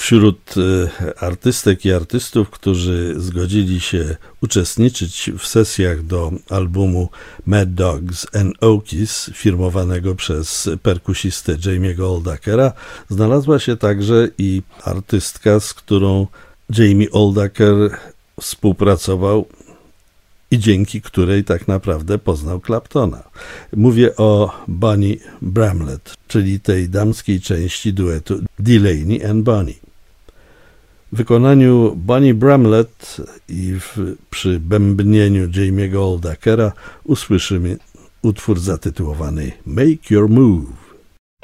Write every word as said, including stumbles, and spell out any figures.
Wśród artystek i artystów, którzy zgodzili się uczestniczyć w sesjach do albumu Mad Dogs and Okies, firmowanego przez perkusistę Jamie'ego Oldacera, znalazła się także i artystka, z którą Jamie Oldacer współpracował i dzięki której tak naprawdę poznał Claptona. Mówię o Bonnie Bramlett, czyli tej damskiej części duetu Delaney and Bonnie. W wykonaniu Bonnie Bramlett i w, przy bębnieniu Jamie'ego Oldacera usłyszymy utwór zatytułowany Make Your Move.